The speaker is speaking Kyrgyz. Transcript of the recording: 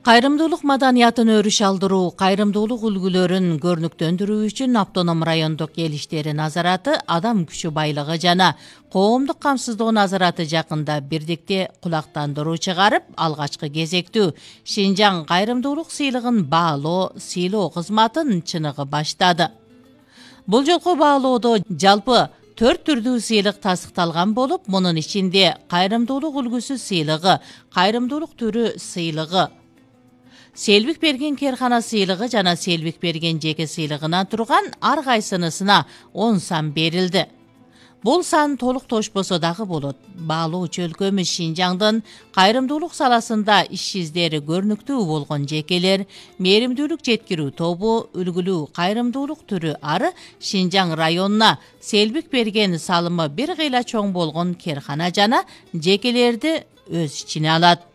Кайрымдуулук маданиятын өрүш алдыруу, кайрымдуулук үлгүлөрүн көрнүктөндүрүү үчүн автоном райондук эл иштери назараты, адам күчү байлыгы жана коомдук камсыздоо назараты жакында бирдикте кулактандыруу чыгарып, алгачкы кезектүү Шинжаң кайрымдуулук сыйлыгын сыйлоо кызматын чыныгы баштады. Бул жолку баалоодо жалпы 4 түрдүү сыйлык тастыкталган болуп, мунун ичинде кайрымдуулук үлгүсү сыйлыгы, кайрымдуулук түрү сыйлыгы, селбик берген керкана сыйлыгы жана селбик берген жеке сыйлыгынан турган ар кайсынысына 10 сан берилди. Бул сан толук тошпосо дагы болот. Баалоочу өлкөмүз Шинжаңдын кайрымдуулук саласында иш издери көрнүктүү болгон жекелер, мээримдүүлүк жеткирүү тобу, үлгүлүү кайрымдуулук түрү ары Шинжаң районуна селбик берген салымы бир кыйла чоң болгон керкана жана жекелерди өз ичине алат.